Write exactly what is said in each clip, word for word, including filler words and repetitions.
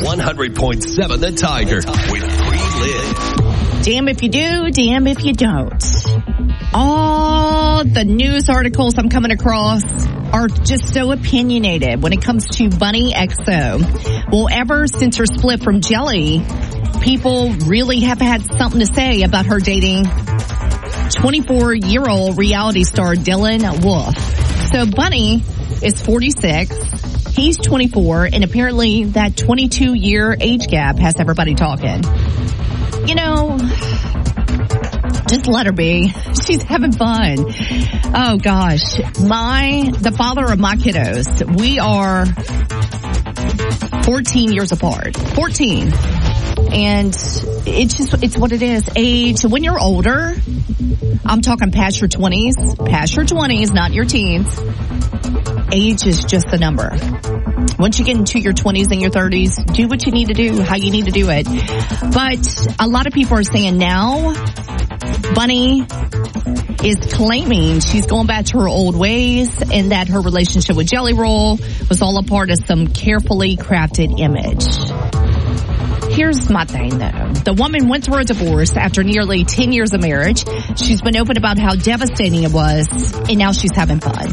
one hundred point seven The Tiger with Bree Lynn. Damn if you do, damn if you don't. All the news articles I'm coming across are just so opinionated when it comes to Bunny X O. Well, ever since her split from Jelly, people really have had something to say about her dating twenty-four-year-old reality star Dylan Wolf. So Bunny is forty-six. He's twenty-four, and apparently that twenty-two-year age gap has everybody talking. You know, just let her be. She's having fun. Oh, gosh. My, the father of my kiddos, we are fourteen years apart. fourteen. And it's just, it's what it is. Age, when you're older, I'm talking past your twenties, past your twenties, not your teens. Age is just a number. Once you get into your twenties and your thirties, do what you need to do, how you need to do it. But a lot of people are saying now, Bunny is claiming she's going back to her old ways and that her relationship with Jelly Roll was all a part of some carefully crafted image. Here's my thing, though. The woman went through a divorce after nearly ten years of marriage. She's been open about how devastating it was, and now she's having fun.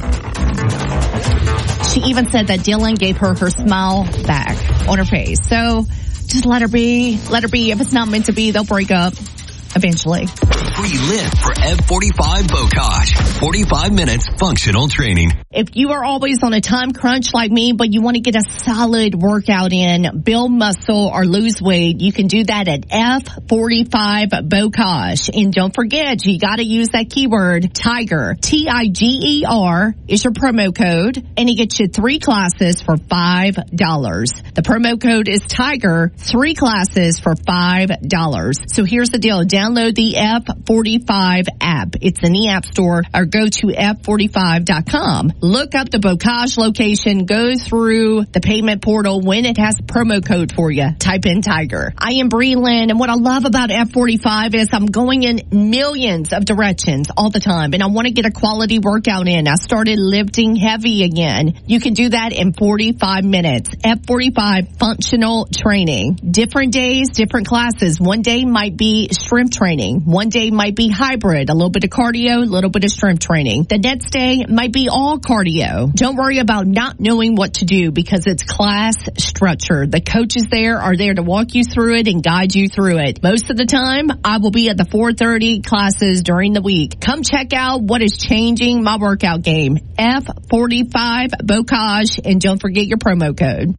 She even said that Dylan gave her her smile back on her face. So just let her be. Let her be. If it's not meant to be, they'll break up eventually. Free lift for F forty-five Bocage. forty-five minutes functional training. If you are always on a time crunch like me, but you want to get a solid workout in, build muscle or lose weight, you can do that at F forty-five Bocage. And don't forget, you got to use that keyword Tiger. T I G E R is your promo code, and it gets you three classes for five dollars. The promo code is Tiger, three classes for five dollars. So here's the deal. Download the F forty-five app. It's in the App Store, or go to F forty-five dot com. Look up the Bocage location, go through the payment portal when it has a promo code for you. Type in Tiger. I am Bree Lynn, and what I love about F forty-five is I'm going in millions of directions all the time, and I want to get a quality workout in. I started lifting heavy again. You can do that in forty-five minutes. F forty-five functional training. Different days, different classes. One day might be strength training. One day might be hybrid, a little bit of cardio, a little bit of strength training. The next day might be all cardio. Don't worry about not knowing what to do because it's class structured. The coaches there are there to walk you through it and guide you through it. Most of the time, I will be at the four thirty classes during the week. Come check out what is changing my workout game. F forty-five Bocage, and don't forget your promo code.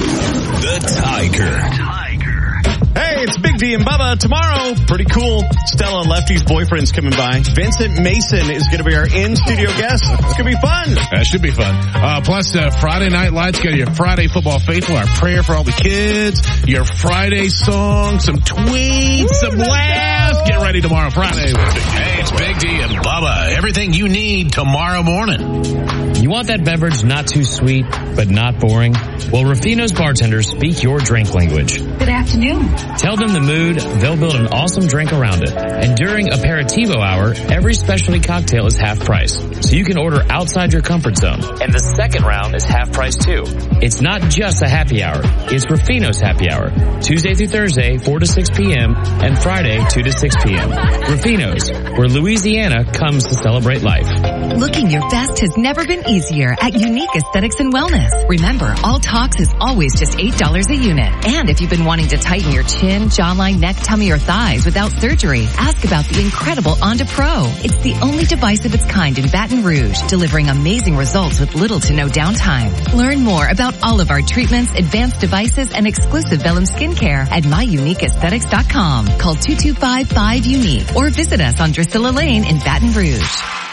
The Tiger. Hey, it's Big D and Bubba. Tomorrow, pretty cool. Stella and Lefty's boyfriend's coming by. Vincent Mason is going to be our in-studio guest. It's going to be fun. That should be fun. Uh, plus, uh, Friday Night Lights, got your Friday Football Faithful, our prayer for all the kids, your Friday song, some tweets, some laughs. Get ready tomorrow, Friday. Hey, it's Big D and Bubba. Everything you need tomorrow morning. You want that beverage not too sweet, but not boring? Well, Rufino's bartenders speak your drink language. Good afternoon. Tell them the mood, they'll build an awesome drink around it. And during Aperitivo Hour, every specialty cocktail is half price, so you can order outside your comfort zone. And the second round is half price too. It's not just a happy hour, it's Rufino's happy hour. Tuesday through Thursday, four to six p.m., and Friday, two to six p.m. Rufino's, where Louisiana comes to celebrate life. Looking your best has never been easier at Unique Aesthetics and Wellness. Remember, all talks is always just eight dollars a unit. And if you've been wanting to tighten your chin, jawline, neck, tummy, or thighs without surgery, ask about the incredible Onda Pro. It's the only device of its kind in Baton Rouge, delivering amazing results with little to no downtime. Learn more about all of our treatments, advanced devices, and exclusive Vellum skincare at my unique aesthetics dot com. Call two two five, five, UNIQUE or visit us on Drusilla Lane in Baton Rouge.